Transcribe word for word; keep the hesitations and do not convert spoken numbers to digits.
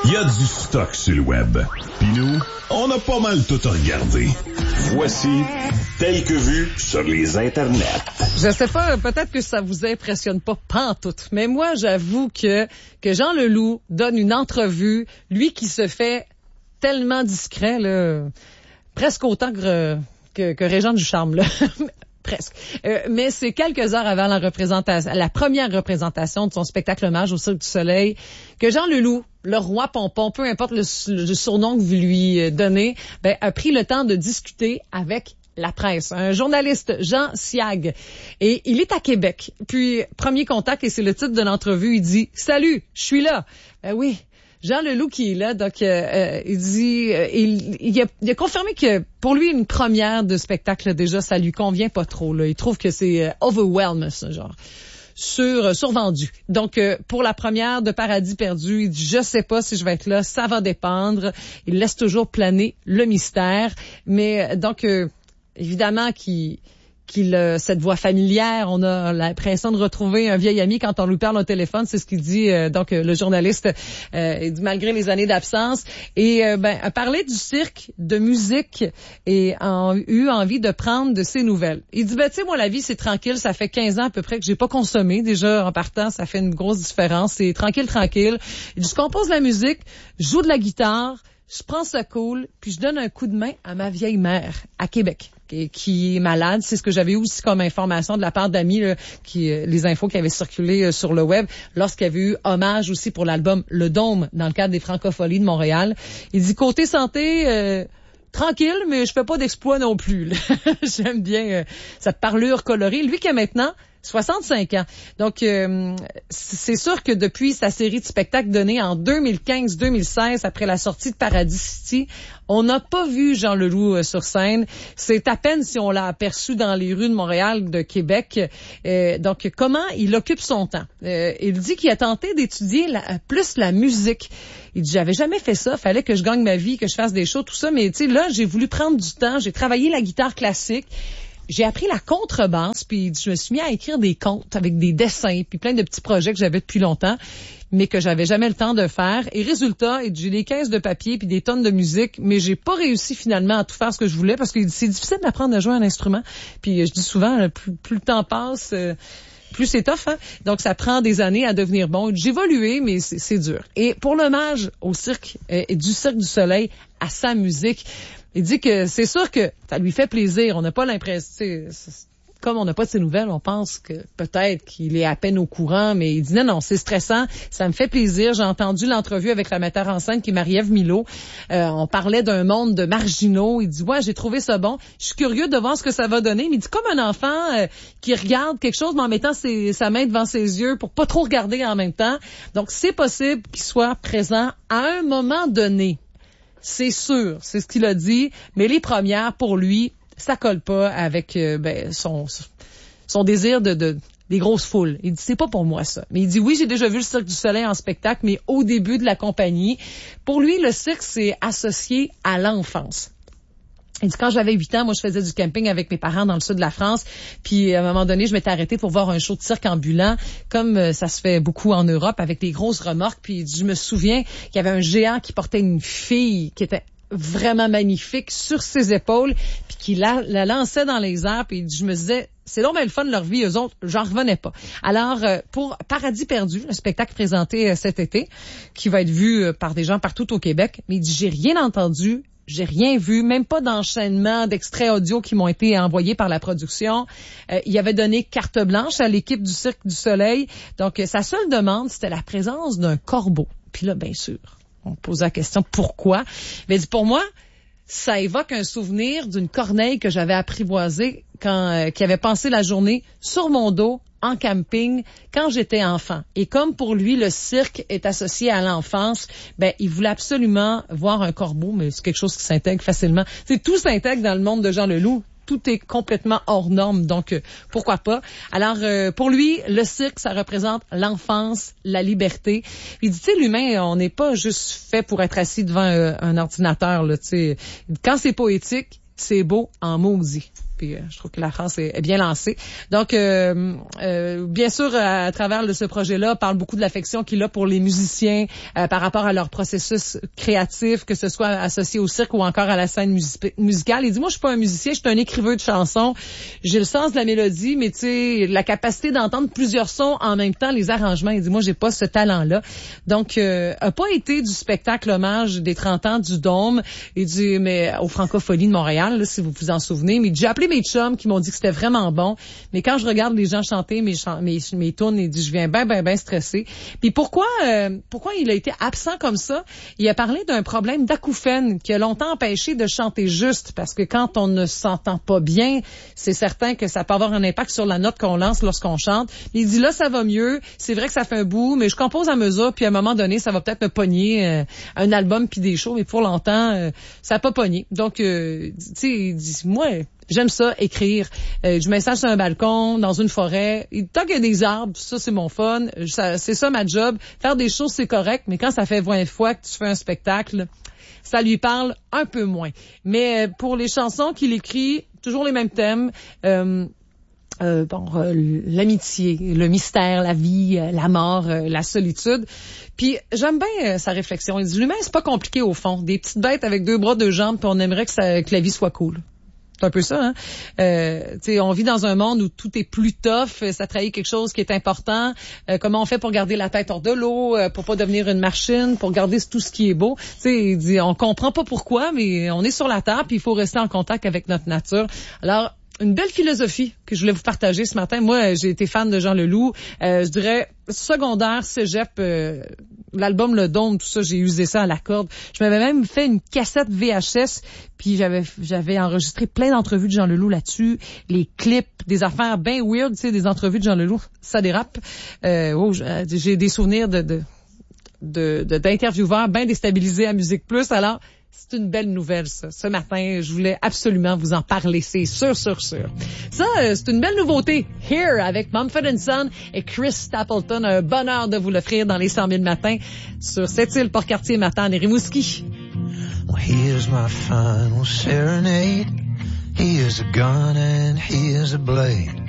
Il y a du stock sur le web. Puis nous, on a pas mal tout regardé. Voici Tel que vu sur les internets. Je sais pas, peut-être que ça vous impressionne pas pantoute, mais moi, j'avoue que, que Jean Leloup donne une entrevue, lui qui se fait tellement discret, là, presque autant que, que, que Régent Ducharme, là. Presque. Euh, mais c'est quelques heures avant la représentation, la première représentation de son spectacle hommage au Cirque du Soleil, que Jean Leloup, le roi pompon, peu importe le, le surnom que vous lui donnez, ben, a pris le temps de discuter avec la presse. Un journaliste, Jean Siag. Et il est à Québec. Puis, premier contact, et c'est le titre de l'entrevue, il dit « Salut, je suis là. » Ben oui. Jean Leloup qui est là, donc euh, euh, il dit, euh, il, il, a, il a confirmé que pour lui une première de spectacle déjà, ça lui convient pas trop. Là. Il trouve que c'est euh, overwhelmed, ce genre, sur euh, survendu. Donc euh, pour la première de Paradis perdu, il dit je sais pas si je vais être là, ça va dépendre. Il laisse toujours planer le mystère, mais donc euh, évidemment qu'il qu'il euh, cette voix familière, on a l'impression de retrouver un vieil ami quand on lui parle au téléphone, c'est ce qu'il dit euh, donc euh, le journaliste euh, il dit malgré les années d'absence et euh, ben a parlé du cirque, de musique et a eu envie de prendre de ses nouvelles. Il dit ben tu sais moi la vie c'est tranquille, ça fait quinze ans à peu près que j'ai pas consommé déjà en partant, ça fait une grosse différence, c'est tranquille tranquille. Il dit je compose la musique, je joue de la guitare, je prends ça cool, puis je donne un coup de main à ma vieille mère à Québec, qui, qui est malade. C'est ce que j'avais eu aussi comme information de la part d'amis, là, qui les infos qui avaient circulé sur le web lorsqu'il y avait eu hommage aussi pour l'album Le Dôme dans le cadre des Francopholies de Montréal. Il dit côté santé, euh, tranquille, mais je fais pas d'exploit non plus. J'aime bien euh, cette parlure colorée. Lui qui a maintenant soixante-cinq ans. Donc, euh, c'est sûr que depuis sa série de spectacles donnés en deux mille quinze deux mille seize, après la sortie de Paradis City, on n'a pas vu Jean Leloup euh, sur scène. C'est à peine si on l'a aperçu dans les rues de Montréal, de Québec. Euh, donc, comment il occupe son temps? Euh, il dit qu'il a tenté d'étudier la, plus la musique. Il dit, j'avais jamais fait ça. Fallait que je gagne ma vie, que je fasse des shows, tout ça. Mais tu sais, là, j'ai voulu prendre du temps. J'ai travaillé la guitare classique. J'ai appris la contrebasse, puis je me suis mis à écrire des contes avec des dessins, puis plein de petits projets que j'avais depuis longtemps, mais que j'avais jamais le temps de faire. Et résultat, j'ai des caisses de papier puis des tonnes de musique, mais j'ai pas réussi finalement à tout faire ce que je voulais parce que c'est difficile d'apprendre à jouer un instrument. Puis je dis souvent, plus, plus le temps passe, euh, plus c'est tough, hein? Donc ça prend des années à devenir bon. J'ai évolué, mais c'est, c'est dur. Et pour l'hommage au cirque, euh, du Cirque du Soleil, à sa musique, il dit que c'est sûr que ça lui fait plaisir. On n'a pas l'impression, comme on n'a pas de ses nouvelles, on pense que peut-être qu'il est à peine au courant, mais il dit non, non, c'est stressant, ça me fait plaisir. J'ai entendu l'entrevue avec la metteur en scène qui est Marie-Ève Milot. Euh, on parlait d'un monde de marginaux. Il dit ouais, j'ai trouvé ça bon. Je suis curieux de voir ce que ça va donner. Mais il dit comme un enfant euh, qui regarde quelque chose, mais en mettant ses, sa main devant ses yeux pour pas trop regarder en même temps. Donc c'est possible qu'il soit présent à un moment donné. C'est sûr, c'est ce qu'il a dit, mais les premières, pour lui, ça colle pas avec euh, ben, son son désir de, de des grosses foules. Il dit, c'est pas pour moi ça. Mais il dit, oui, j'ai déjà vu le Cirque du Soleil en spectacle, mais au début de la compagnie. Pour lui, le cirque, c'est associé à l'enfance. Il dit, quand j'avais huit ans, moi, je faisais du camping avec mes parents dans le sud de la France. Puis, à un moment donné, je m'étais arrêtée pour voir un show de cirque ambulant, comme euh, ça se fait beaucoup en Europe, avec des grosses remorques. Puis, il dit, je me souviens qu'il y avait un géant qui portait une fille qui était vraiment magnifique sur ses épaules, puis qui la, la lançait dans les airs. Puis, il dit, je me disais, c'est donc bien le fun de leur vie, eux autres, j'en revenais pas. Alors, euh, pour Paradis perdu, le spectacle présenté euh, cet été, qui va être vu euh, par des gens partout au Québec, mais il dit, j'ai rien entendu, j'ai rien vu, même pas d'enchaînement d'extraits audio qui m'ont été envoyés par la production. Euh, il avait donné carte blanche à l'équipe du Cirque du Soleil. Donc, euh, sa seule demande, c'était la présence d'un corbeau. Puis là, bien sûr, on pose la question pourquoi. Mais il dit, pour moi, ça évoque un souvenir d'une corneille que j'avais apprivoisée quand euh, qui avait passé la journée sur mon dos en camping quand j'étais enfant. Et comme pour lui, le cirque est associé à l'enfance, ben il voulait absolument voir un corbeau, mais c'est quelque chose qui s'intègre facilement. C'est tout s'intègre dans le monde de Jean Leloup. Tout est complètement hors norme, donc euh, pourquoi pas. Alors, euh, pour lui, le cirque, ça représente l'enfance, la liberté. Il dit, tu sais, l'humain, on n'est pas juste fait pour être assis devant euh, un ordinateur, là, tu sais. Quand c'est poétique, c'est beau en maudit. Puis puis euh, je trouve que la France est, est bien lancée. Donc, euh, euh, bien sûr, à, à travers de ce projet-là, parle beaucoup de l'affection qu'il a pour les musiciens euh, par rapport à leur processus créatif, que ce soit associé au cirque ou encore à la scène music- musicale. Il dit, moi, je suis pas un musicien, je suis un écrivain de chansons. J'ai le sens de la mélodie, mais tu sais, la capacité d'entendre plusieurs sons en même temps, les arrangements. Il dit, moi, j'ai pas ce talent-là. Donc, euh, a pas été du spectacle hommage des trente ans du Dôme et du, mais au Francophonie de Montréal, là, si vous vous en souvenez. Mais j'ai appelé mes chums qui m'ont dit que c'était vraiment bon. Mais quand je regarde les gens chanter mes ch- mes mes tunes, il dit, je viens ben ben ben stressé. Puis pourquoi euh, pourquoi il a été absent comme ça? Il a parlé d'un problème d'acouphène qui a longtemps empêché de chanter juste, parce que quand on ne s'entend pas bien, c'est certain que ça peut avoir un impact sur la note qu'on lance lorsqu'on chante. Il dit là, ça va mieux. C'est vrai que ça fait un bout, mais je compose à mesure, puis à un moment donné, ça va peut-être me pogner euh, un album puis des shows, mais pour longtemps, euh, ça n'a pas pogné. Donc, euh, tu sais, il dit, moi, j'aime ça, écrire. Euh, je m'installe sur un balcon, dans une forêt. Tant qu'il y a des arbres, ça, c'est mon fun. Ça, c'est ça ma job. Faire des choses, c'est correct, mais quand ça fait vingt fois que tu fais un spectacle, ça lui parle un peu moins. Mais pour les chansons qu'il écrit, toujours les mêmes thèmes. Euh, Euh, bon, euh, l'amitié, le mystère, la vie, euh, la mort, euh, la solitude. Puis j'aime bien euh, sa réflexion. Il dit, l'humain, c'est pas compliqué au fond. Des petites bêtes avec deux bras, deux jambes, puis on aimerait que, ça, que la vie soit cool. C'est un peu ça, hein. Euh, tu sais, on vit dans un monde où tout est plus tough, ça trahit quelque chose qui est important. Euh, comment on fait pour garder la tête hors de l'eau, euh, pour pas devenir une machine, pour garder tout ce qui est beau. Tu sais, il dit, on comprend pas pourquoi, mais on est sur la terre, puis il faut rester en contact avec notre nature. Alors, une belle philosophie que je voulais vous partager ce matin. Moi, j'ai été fan de Jean Leloup. Euh, je dirais secondaire, cégep, euh, l'album Le Dôme, tout ça, j'ai usé ça à la corde. Je m'avais même fait une cassette V H S, puis j'avais j'avais enregistré plein d'entrevues de Jean Leloup là-dessus, les clips, des affaires bien weird, tu sais, des entrevues de Jean Leloup, ça dérape. Euh, oh, j'ai des souvenirs de de de, de d'intervieweurs bien déstabilisés à Musique Plus. Alors, c'est une belle nouvelle, ça. Ce matin, je voulais absolument vous en parler. C'est sûr, sûr, sûr. Ça, c'est une belle nouveauté. Here, avec Mumford and Son et Chris Stapleton. Un bonheur de vous l'offrir dans les cent mille matins sur cette île Port-Cartier, Matane et Rimouski. Well, here's my final serenade. Here's a gun and here's a blade.